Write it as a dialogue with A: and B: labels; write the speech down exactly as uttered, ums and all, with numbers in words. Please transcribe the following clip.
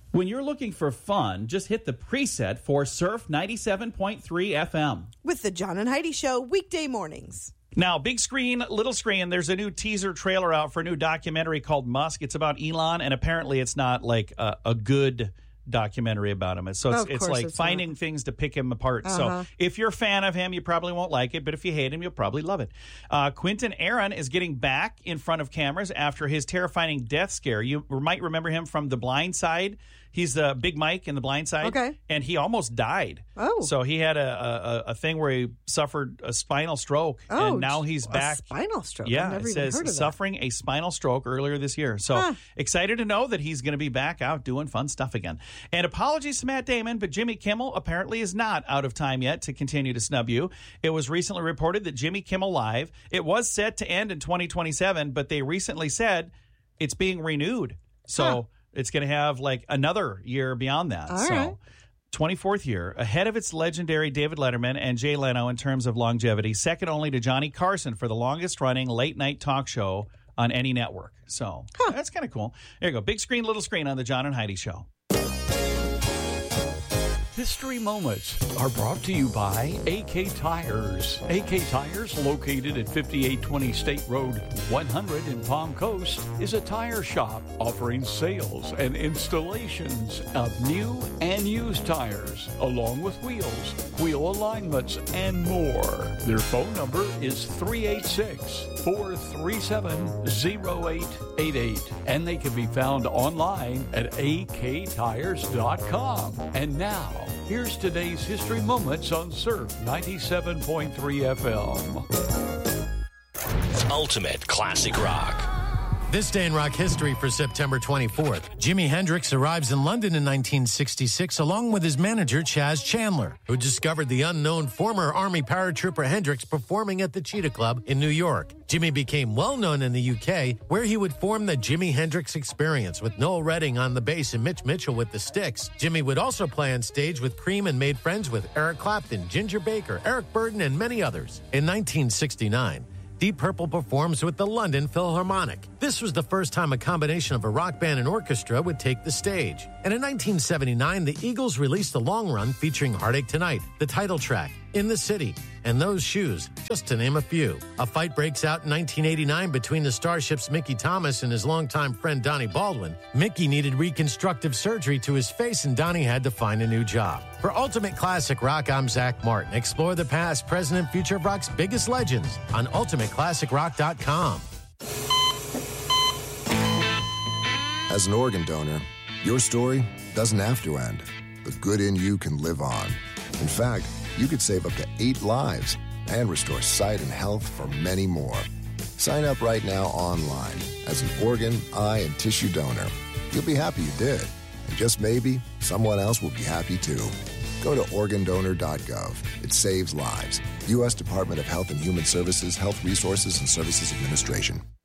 A: When you're looking for fun, just hit the preset for Surf ninety-seven point three F M.
B: With the John and Heidi Show, weekday mornings.
A: Now, big screen, little screen, there's a new teaser trailer out for a new documentary called Musk. It's about Elon, and apparently it's not like a, a good documentary about him. So it's, it's like it's finding not. things to pick him apart. Uh-huh. So if you're a fan of him, you probably won't like it, but if you hate him, you'll probably love it. Uh, Quentin Aaron is getting back in front of cameras after his terrifying death scare. You might remember him from The Blind Side. He's the Big Mike in The Blind Side.
B: Okay.
A: And he almost died.
B: Oh.
A: So he had a, a, a thing where he suffered a spinal stroke,
B: oh,
A: and now he's
B: a
A: back.
B: spinal stroke?
A: Yeah,
B: I've never
A: it
B: even
A: says
B: heard of
A: suffering
B: that.
A: a spinal stroke earlier this year. So
B: huh.
A: excited to know that he's going to be back out doing fun stuff again. And apologies to Matt Damon, but Jimmy Kimmel apparently is not out of time yet to continue to snub you. It was recently reported that Jimmy Kimmel Live, it was set to end in twenty twenty-seven, but they recently said it's being renewed. So
B: huh.
A: it's going to have like another year beyond that.
B: All
A: so
B: right.
A: twenty-fourth year, ahead of its legendary David Letterman and Jay Leno in terms of longevity, second only to Johnny Carson for the longest running late night talk show on any network. So
B: huh.
A: that's kind of cool. There you go. Big screen, little screen on the John and Heidi Show.
C: History Moments are brought to you by A K Tires. A K Tires, located at fifty-eight twenty State Road one hundred in Palm Coast, is a tire shop offering sales and installations of new and used tires, along with wheels, wheel alignments, and more. Their phone number is three eight six, four three seven, zero eight eight eight, and they can be found online at a k tires dot com. And now, here's today's History Moments on Surf ninety-seven point three F M.
D: Ultimate Classic Rock.
E: This day in rock history for September twenty-fourth. Jimi Hendrix arrives in London in nineteen sixty-six along with his manager Chas Chandler, who discovered the unknown former Army paratrooper Hendrix performing at the Cheetah Club in New York. Jimmy became well known in the U K, where he would form the Jimi Hendrix Experience with Noel Redding on the bass and Mitch Mitchell with the sticks. Jimmy would also play on stage with Cream and made friends with Eric Clapton, Ginger Baker, Eric Burdon, and many others. In nineteen sixty-nine, Deep Purple performs with the London Philharmonic. This was the first time a combination of a rock band and orchestra would take the stage. And in nineteen seventy-nine, the Eagles released a long run featuring Heartache Tonight, the title track, In the City, and Those Shoes, just to name a few. A fight breaks out in nineteen eighty-nine between the Starships' Mickey Thomas and his longtime friend Donnie Baldwin. Mickey needed reconstructive surgery to his face, and Donnie had to find a new job. For Ultimate Classic Rock, I'm Zach Martin. Explore the past, present, and future of rock's biggest legends on ultimate classic rock dot com.
F: As an organ donor, your story doesn't have to end. The good in you can live on. In fact, you could save up to eight lives and restore sight and health for many more. Sign up right now online as an organ, eye, and tissue donor. You'll be happy you did. And just maybe, someone else will be happy too. Go to organ donor dot gov. It saves lives. U S Department of Health and Human Services, Health Resources and Services Administration.